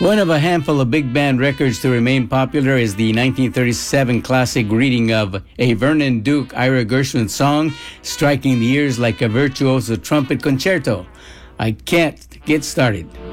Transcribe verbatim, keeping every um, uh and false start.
One of a handful of big band records to remain popular is the nineteen thirty-seven classic reading of a Vernon Duke Ira Gershwin song, striking the ears like a virtuoso trumpet concerto. I Can't Get Started.